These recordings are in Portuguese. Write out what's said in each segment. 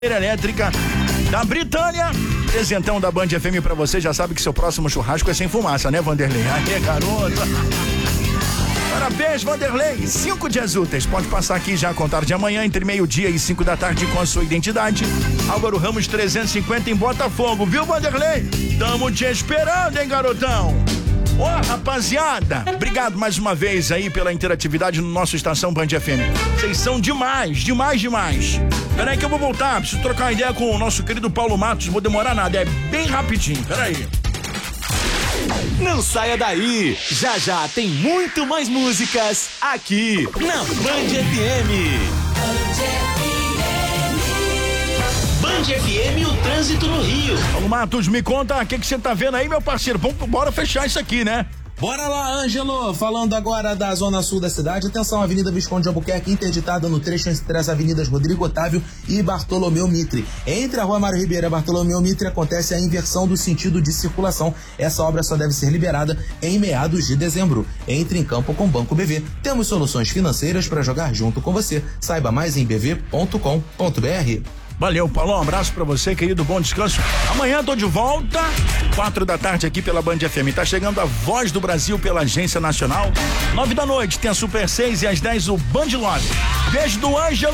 elétrica da Britânia. Presentão da Band FM pra você. Já sabe que seu próximo churrasco é sem fumaça, né, Vanderlei? Aê, garota. Parabéns, Vanderlei. 5 dias úteis. Pode passar aqui já a contar de amanhã, entre 12:00 e 5 da tarde, com a sua identidade. Álvaro Ramos 350 em Botafogo, viu, Vanderlei? Tamo te esperando, hein, garotão? Ó, rapaziada, obrigado mais uma vez aí pela interatividade no nosso Estação Band FM. Vocês são demais. Peraí que eu vou voltar, preciso trocar uma ideia com o nosso querido Paulo Matos, não vou demorar nada, é bem rapidinho, peraí. Não saia daí, já tem muito mais músicas aqui na Band FM. Band FM, o trânsito no Rio. Paulo Matos, me conta, o que você tá vendo aí, meu parceiro? Bora fechar isso aqui, né? Bora lá, Ângelo, falando agora da zona sul da cidade. Atenção, Avenida Visconde de Albuquerque interditada no trecho entre as avenidas Rodrigo Otávio e Bartolomeu Mitre. Entre a Rua Mário Ribeiro e Bartolomeu Mitre acontece a inversão do sentido de circulação. Essa obra só deve ser liberada em meados de dezembro. Entre em campo com o Banco BV. Temos soluções financeiras para jogar junto com você. Saiba mais em bv.com.br. Valeu, Paulo, um abraço pra você, querido, bom descanso. Amanhã tô de volta, 4 da tarde aqui pela Band FM. Tá chegando a Voz do Brasil pela Agência Nacional. 9 da noite tem a Super 6 e às 10 o Band Love. Beijo do Ângelo!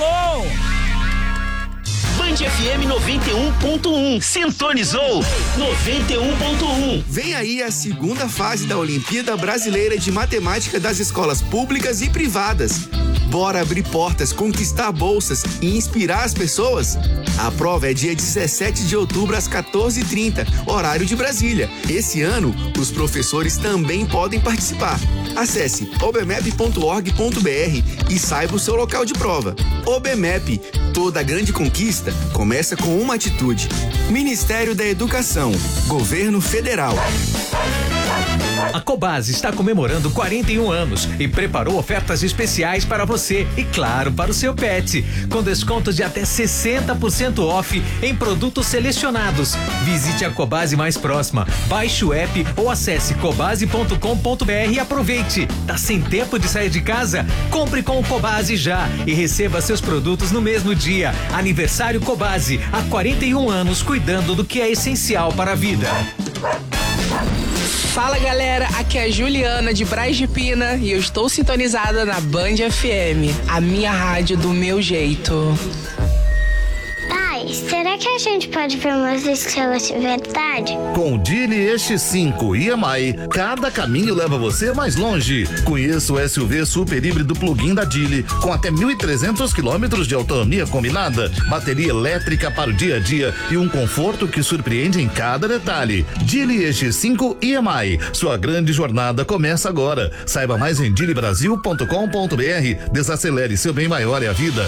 Band FM 91.1, sintonizou 91.1. Vem aí a segunda fase da Olimpíada Brasileira de Matemática das escolas públicas e privadas. Bora abrir portas, conquistar bolsas e inspirar as pessoas? A prova é dia 17 de outubro às 14h30, horário de Brasília. Esse ano, os professores também podem participar. Acesse obmep.org.br e saiba o seu local de prova. OBMEP, toda grande conquista começa com uma atitude. Ministério da Educação, Governo Federal. A Cobasi está comemorando 41 anos e preparou ofertas especiais para você e, claro, para o seu pet, com descontos de até 60% off em produtos selecionados. Visite a Cobasi mais próxima, baixe o app ou acesse cobasi.com.br e aproveite. Tá sem tempo de sair de casa? Compre com o Cobasi já e receba seus produtos no mesmo dia. Aniversário Cobasi, há 41 anos cuidando do que é essencial para a vida. Fala galera, aqui é a Juliana de Braz de Pina e eu estou sintonizada na Band FM, a minha rádio do meu jeito. Pai, será que a gente pode ver umas estrelas de verdade? Com o Dili X5 e EMI, cada caminho leva você mais longe. Conheça o SUV super híbrido plug-in da Dili, com até 1.300 quilômetros de autonomia combinada, bateria elétrica para o dia a dia e um conforto que surpreende em cada detalhe. Dili X5 e EMI, sua grande jornada começa agora. Saiba mais em dilibrasil.com.br. Desacelere, seu bem maior é a vida.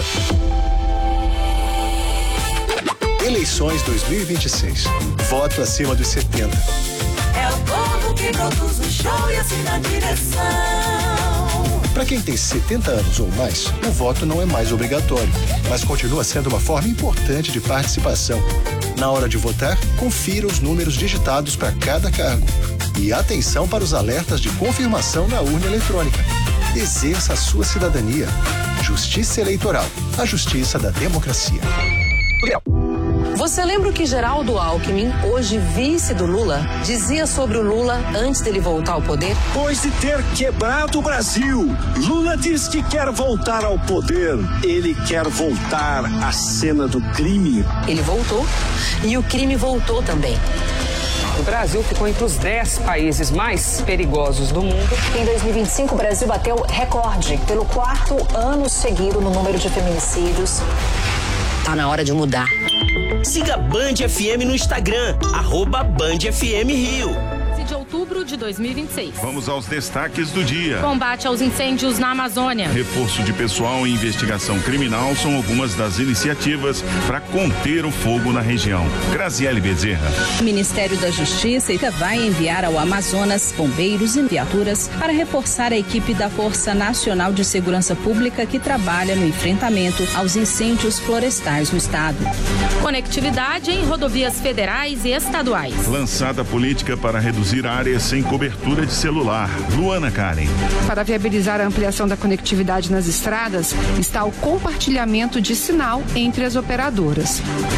Eleições 2026. Voto acima dos 70. É o povo que produz o show e assina a direção. Para quem tem 70 anos ou mais, o voto não é mais obrigatório, mas continua sendo uma forma importante de participação. Na hora de votar, confira os números digitados para cada cargo. E atenção para os alertas de confirmação na urna eletrônica. Exerça a sua cidadania. Justiça Eleitoral. A justiça da democracia. Você lembra o que Geraldo Alckmin, hoje vice do Lula, dizia sobre o Lula antes dele voltar ao poder? Depois de ter quebrado o Brasil, Lula diz que quer voltar ao poder. Ele quer voltar à cena do crime. Ele voltou e o crime voltou também. O Brasil ficou entre os 10 países mais perigosos do mundo. Em 2025, o Brasil bateu recorde pelo 4º ano seguido no número de feminicídios. Tá na hora de mudar. Siga Band FM no Instagram, @BandFMRio. De outubro de 2026. Vamos aos destaques do dia. Combate aos incêndios na Amazônia. Reforço de pessoal e investigação criminal são algumas das iniciativas para conter o fogo na região. Graziele Bezerra. O Ministério da Justiça vai enviar ao Amazonas bombeiros e viaturas para reforçar a equipe da Força Nacional de Segurança Pública que trabalha no enfrentamento aos incêndios florestais no estado. Conectividade em rodovias federais e estaduais. Lançada a política para reduzir a áreas sem cobertura de celular. Luana Karen. Para viabilizar a ampliação da conectividade nas estradas, está o compartilhamento de sinal entre as operadoras.